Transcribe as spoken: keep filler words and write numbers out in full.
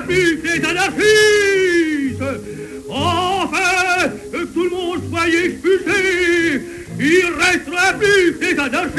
plus des anarchistes. Enfin, que tout le monde soit expulsé, il restera plus des anarchistes.